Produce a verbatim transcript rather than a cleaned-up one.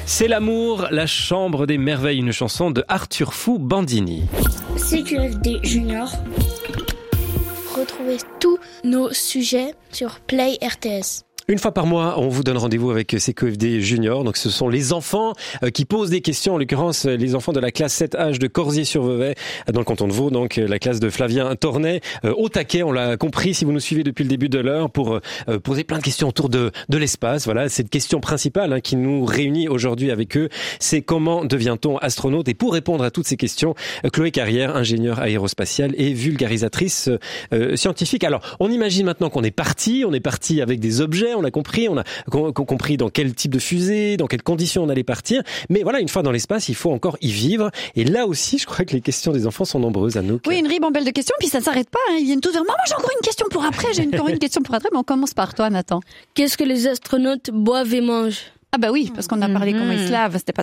C'est l'amour, la chambre des merveilles, une chanson de Arthur Fou Bandini. C Q F D Junior. Retrouvez tous nos sujets sur Play R T S. Une fois par mois, on vous donne rendez-vous avec C Q F D Junior. Donc, ce sont les enfants qui posent des questions. En l'occurrence, les enfants de la classe sept H de Corsier-sur-Vevey, dans le canton de Vaud. Donc, la classe de Flavien Tornet, au taquet. On l'a compris si vous nous suivez depuis le début de l'heure, pour poser plein de questions autour de, de l'espace. Voilà, cette question principale hein, qui nous réunit aujourd'hui avec eux, c'est comment devient-on astronaute? Et pour répondre à toutes ces questions, Chloé Carrière, ingénieure aérospatiale et vulgarisatrice euh, scientifique. Alors, on imagine maintenant qu'on est parti. On est parti avec des objets. On a compris, on a compris dans quel type de fusée, dans quelles conditions on allait partir. Mais voilà, une fois dans l'espace, il faut encore y vivre. Et là aussi, je crois que les questions des enfants sont nombreuses, Anouk. Oui, une ribambelle de questions, puis ça ne s'arrête pas. Hein. Ils viennent tous vers moi. Moi, j'ai encore une question pour après. J'ai encore une question pour après. Mais on commence par toi, Nathan. Qu'est-ce que les astronautes boivent et mangent? Ah bah oui, parce qu'on a parlé mmh. comment ils se lavent. C'était pas